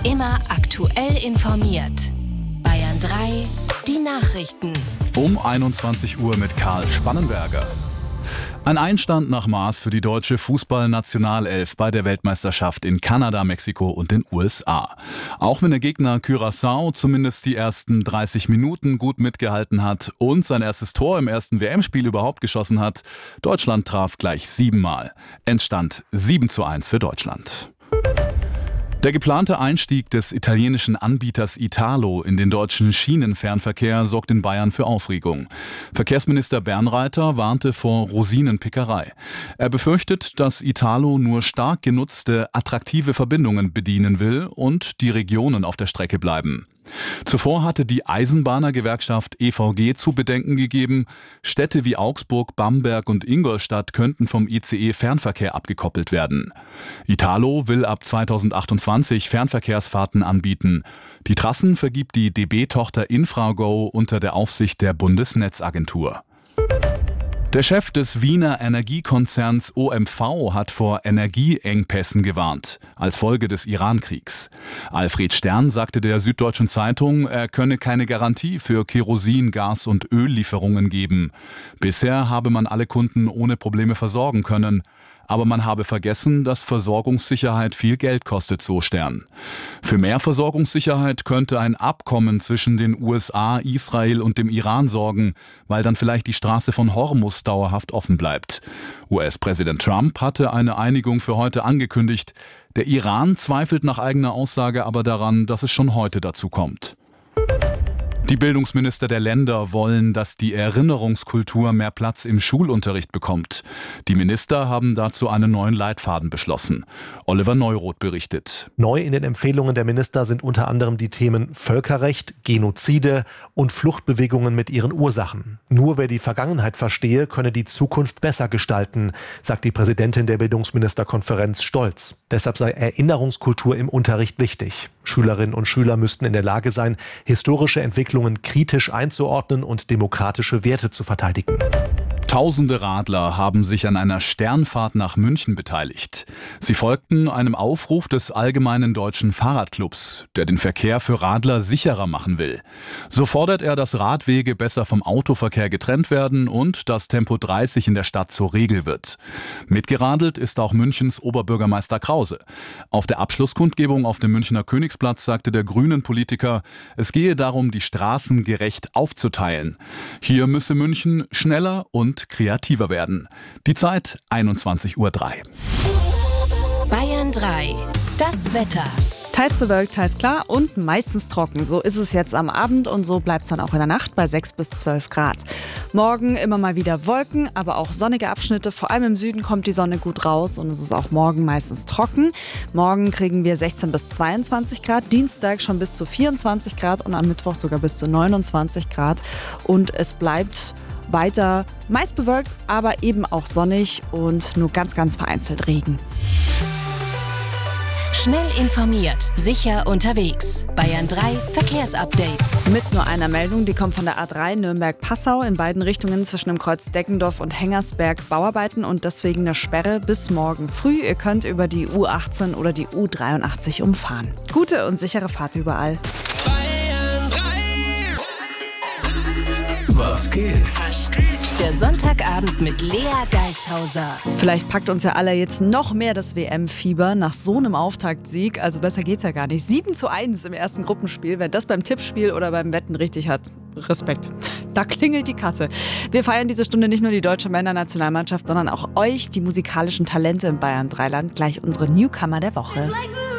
Immer aktuell informiert. Bayern 3, die Nachrichten. Um 21 Uhr mit Karl Spannenberger. Ein Einstand nach Maß für die deutsche Fußballnationalelf bei der Weltmeisterschaft in Kanada, Mexiko und den USA. Auch wenn der Gegner Curaçao zumindest die ersten 30 Minuten gut mitgehalten hat und sein erstes Tor im ersten WM-Spiel überhaupt geschossen hat, Deutschland traf gleich 7-mal. Endstand 7:1 für Deutschland. Der geplante Einstieg des italienischen Anbieters Italo in den deutschen Schienenfernverkehr sorgt in Bayern für Aufregung. Verkehrsminister Bernreiter warnte vor Rosinenpickerei. Er befürchtet, dass Italo nur stark genutzte, attraktive Verbindungen bedienen will und die Regionen auf der Strecke bleiben. Zuvor hatte die Eisenbahnergewerkschaft EVG zu bedenken gegeben, Städte wie Augsburg, Bamberg und Ingolstadt könnten vom ICE-Fernverkehr abgekoppelt werden. Italo will ab 2028 Fernverkehrsfahrten anbieten. Die Trassen vergibt die DB-Tochter Infrago unter der Aufsicht der Bundesnetzagentur. Der Chef des Wiener Energiekonzerns OMV hat vor Energieengpässen gewarnt, als Folge des Iran-Kriegs. Alfred Stern sagte der Süddeutschen Zeitung, er könne keine Garantie für Kerosin, Gas- und Öllieferungen geben. Bisher habe man alle Kunden ohne Probleme versorgen können. Aber man habe vergessen, dass Versorgungssicherheit viel Geld kostet, so Stern. Für mehr Versorgungssicherheit könnte ein Abkommen zwischen den USA, Israel und dem Iran sorgen, weil dann vielleicht die Straße von Hormuz dauerhaft offen bleibt. US-Präsident Trump hatte eine Einigung für heute angekündigt. Der Iran zweifelt nach eigener Aussage aber daran, dass es schon heute dazu kommt. Die Bildungsminister der Länder wollen, dass die Erinnerungskultur mehr Platz im Schulunterricht bekommt. Die Minister haben dazu einen neuen Leitfaden beschlossen. Oliver Neuroth berichtet. Neu in den Empfehlungen der Minister sind unter anderem die Themen Völkerrecht, Genozide und Fluchtbewegungen mit ihren Ursachen. Nur wer die Vergangenheit verstehe, könne die Zukunft besser gestalten, sagt die Präsidentin der Bildungsministerkonferenz Stolz. Deshalb sei Erinnerungskultur im Unterricht wichtig. Schülerinnen und Schüler müssten in der Lage sein, historische Entwicklungen kritisch einzuordnen und demokratische Werte zu verteidigen. Tausende Radler haben sich an einer Sternfahrt nach München beteiligt. Sie folgten einem Aufruf des Allgemeinen Deutschen Fahrradclubs, der den Verkehr für Radler sicherer machen will. So fordert er, dass Radwege besser vom Autoverkehr getrennt werden und dass Tempo 30 in der Stadt zur Regel wird. Mitgeradelt ist auch Münchens Oberbürgermeister Krause. Auf der Abschlusskundgebung auf dem Münchner Königsplatz sagte der Grünen-Politiker, es gehe darum, die Straßen gerecht aufzuteilen. Hier müsse München schneller und kreativer werden. Die Zeit 21:03 Uhr. Bayern 3, das Wetter. Teils bewölkt, teils klar und meistens trocken. So ist es jetzt am Abend und so bleibt es dann auch in der Nacht bei 6 bis 12 Grad. Morgen immer mal wieder Wolken, aber auch sonnige Abschnitte. Vor allem im Süden kommt die Sonne gut raus und es ist auch morgen meistens trocken. Morgen kriegen wir 16 bis 22 Grad, Dienstag schon bis zu 24 Grad und am Mittwoch sogar bis zu 29 Grad. Und es bleibt weiter meist bewölkt, aber eben auch sonnig und nur ganz, ganz vereinzelt Regen. Schnell informiert, sicher unterwegs. Bayern 3 Verkehrsupdate. Mit nur einer Meldung, die kommt von der A3 Nürnberg-Passau in beiden Richtungen zwischen dem Kreuz Deggendorf und Hengersberg Bauarbeiten und deswegen eine Sperre bis morgen früh. Ihr könnt über die U18 oder die U83 umfahren. Gute und sichere Fahrt überall. Bayern 3. Was geht? Der Sonntagabend mit Lea Geishauser. Vielleicht packt uns ja alle jetzt noch mehr das WM-Fieber nach so einem Auftaktsieg. Also besser geht's ja gar nicht. 7:1 im ersten Gruppenspiel. Wer das beim Tippspiel oder beim Wetten richtig hat, Respekt. Da klingelt die Kasse. Wir feiern diese Stunde nicht nur die deutsche Männernationalmannschaft, sondern auch euch, die musikalischen Talente im Bayern 3-Land. Gleich unsere Newcomer der Woche.